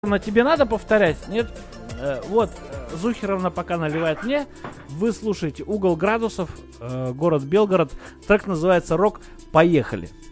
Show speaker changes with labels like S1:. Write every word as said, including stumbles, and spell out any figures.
S1: На тебе надо повторять? Нет? Э, вот, э, Зухеровна пока наливает мне. Вы слушаете «Угол градусов», э, город Белгород. Трек называется «Рок». Поехали.